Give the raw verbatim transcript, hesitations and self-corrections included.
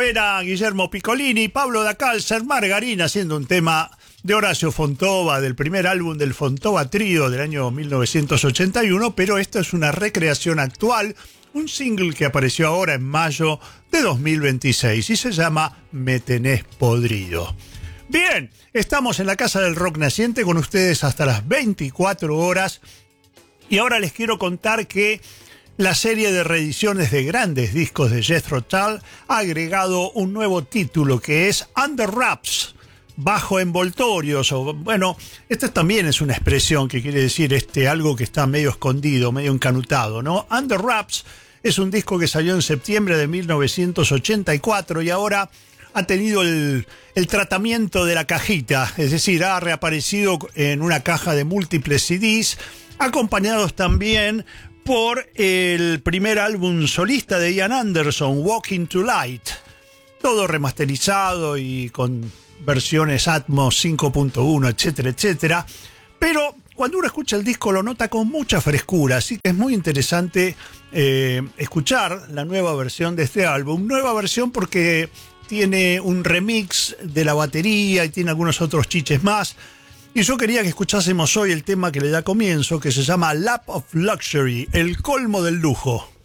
era Guillermo Piccolini, Pablo Dacalcer, Margarina, haciendo un tema de Horacio Fontova, del primer álbum del Fontova Trío del año mil novecientos ochenta y uno, pero esto es una recreación actual, un single que apareció ahora en mayo de dos mil veintiséis y se llama Me tenés podrido. Bien, estamos en la Casa del Rock Naciente con ustedes hasta las veinticuatro horas y ahora les quiero contar que la serie de reediciones de grandes discos de Jethro Tull ha agregado un nuevo título que es Under Wraps, bajo envoltorios, o bueno, esta también es una expresión que quiere decir este algo que está medio escondido, medio encanutado, ¿no? Under Wraps es un disco que salió en septiembre de mil novecientos ochenta y cuatro y ahora ha tenido el, el tratamiento de la cajita, es decir, ha reaparecido en una caja de múltiples C Ds, acompañados también por el primer álbum solista de Ian Anderson, Walking to Light, todo remasterizado y con versiones Atmos cinco punto uno, etcétera, etcétera, pero cuando uno escucha el disco lo nota con mucha frescura, así que es muy interesante eh, escuchar la nueva versión de este álbum, nueva versión porque tiene un remix de la batería y tiene algunos otros chiches más. Y yo quería que escuchásemos hoy el tema que le da comienzo, que se llama Lap of Luxury, el colmo del lujo.